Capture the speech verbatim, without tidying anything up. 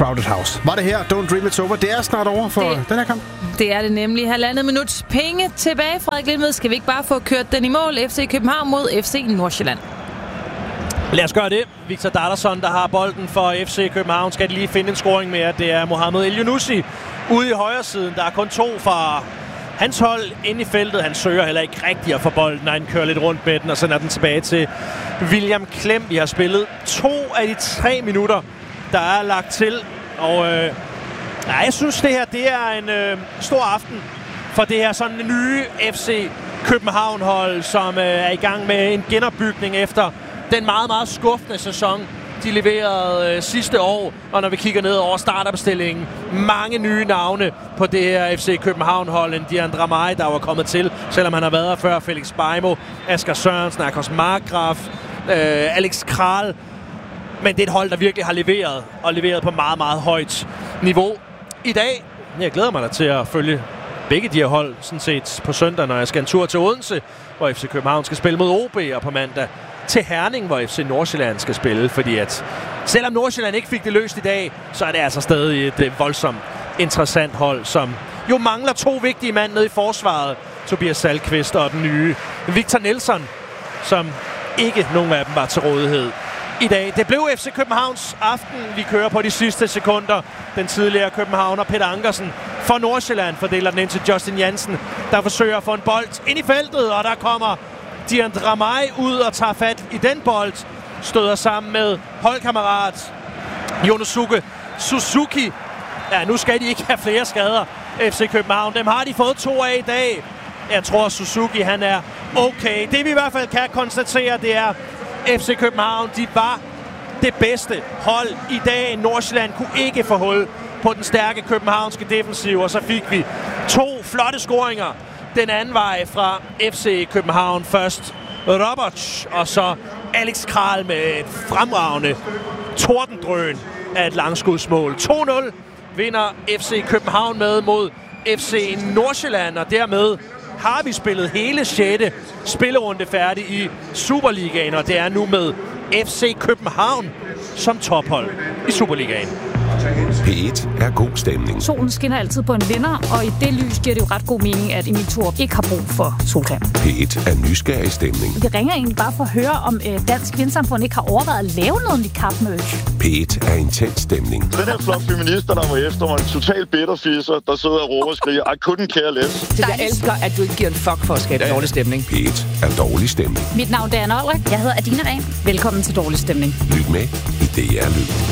Crowded House. Var det her? Don't Dream It's Over. Det er snart over for det, den her kamp. Det er det nemlig. Halvandet minuts penge tilbage. Frederik Lindved, skal vi ikke bare få kørt den i mål? F C København mod F C Nordsjælland. Lad os gøre det. Victor Darderson, der har bolden for F C København, skal lige finde en scoring med. Det er Mohamed Elyounoussi ude i højre siden. Der er kun to fra hans hold inde i feltet. Han søger heller ikke rigtig at få bolden, når han kører lidt rundt med den, og sender den tilbage til William Klem. Vi har spillet to af de tre minutter, der er lagt til. Og øh, ja, jeg synes, det her det er en øh, stor aften for det her sådan nye F C København-hold, som øh, er i gang med en genopbygning efter den meget, meget skuffende sæson, de leverede øh, sidste år. Og når vi kigger ned over startopstillingen, mange nye navne på det her F C København-hold. En Diandra Maj, der var kommet til, selvom han har været her før. Felix Beimo, Asger Sørensen, Akos Markgraf, øh, Alex Kral. Men det er et hold, der virkelig har leveret, og leveret på meget, meget højt niveau. I dag, jeg glæder mig da til at følge begge de her hold, sådan set på søndag, når jeg skal en tur til Odense, hvor F C København skal spille mod O B, og på mandag til Herning, hvor F C Nordsjælland skal spille. Fordi at selvom Nordsjælland ikke fik det løst i dag, så er det altså stadig et øh, voldsomt interessant hold, som jo mangler to vigtige mand nede i forsvaret. Tobias Salkvist og den nye Victor Nelson, som ikke nogen af dem var til rådighed i dag. Det blev F C Københavns aften. Vi kører på de sidste sekunder. Den tidligere københavner Peter Ankersen for Nordsjælland fordeler den ind til Justin Jansen, der forsøger at få en bold ind i feltet, og der kommer Diandra Maj ud og tager fat i den bold. Støder sammen med holdkammerat Yonosuke Suzuki. Ja, nu skal de ikke have flere skader, F C København. Dem har de fået to af i dag. Jeg tror, Suzuki han er okay. Det vi i hvert fald kan konstatere, det er, F C København, de var det bedste hold i dag. Nordsjælland kunne ikke få hul på den stærke københavnske defensiv, og så fik vi to flotte scoringer den anden vej fra F C København. Først Robert, og så Alex Kral med et fremragende tordendrøn af et langskudsmål. to nul vinder F C København med mod F C Nordsjælland, og dermed har vi spillet hele sjette spillerunde færdig i Superligaen, og det er nu med F C København som tophold i Superligaen. P et er god stemning. Solen skinner altid på en vinder, og i det lys giver det jo ret god mening, at Emil Thorup ikke har brug for solcreme. P et er nysgerrig stemning. Vi ringer egentlig bare for at høre, om øh, Dansk Vindsamfund ikke har overvejet at lave noget med kaffemøch. P et er intens stemning. Den her flok feminister, der var efter mig, en total bitterfisser, der sidder og råber og skriger, I couldn't care less. Jeg elsker, at du ikke giver en fuck for at skabe dårlig stemning. P et er dårlig stemning. Mit navn er Anna Olrik. Jeg hedder Adina Ren. Velkommen til Dårlig Stemning. Lyt med i D R Lyd.